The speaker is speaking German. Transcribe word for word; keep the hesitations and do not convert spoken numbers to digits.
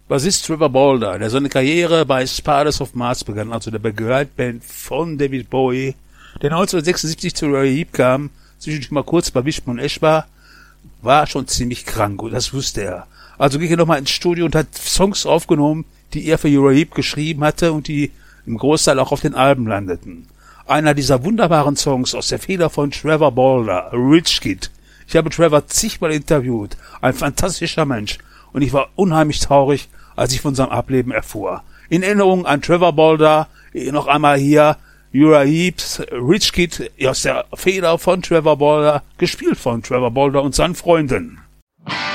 Bassist Trevor Bolder, der seine Karriere bei Spiders of Mars begann, also der Begleitband von David Bowie, der neunzehnhundertsechsundsiebzig zu Uriah Heep kam, zwischendurch mal kurz bei Wishbone Ash war, war schon ziemlich krank und das wusste er. Also ging er nochmal ins Studio und hat Songs aufgenommen, die er für Uriah Heep geschrieben hatte und die im Großteil auch auf den Alben landeten. Einer dieser wunderbaren Songs aus der Feder von Trevor Bolder, Rich Kid. Ich habe Trevor zigmal interviewt, ein fantastischer Mensch, und ich war unheimlich traurig, als ich von seinem Ableben erfuhr. In Erinnerung an Trevor Bolder, noch einmal hier Uriah Heeps Rich Kid aus der Feder von Trevor Bolder, gespielt von Trevor Bolder und seinen Freunden.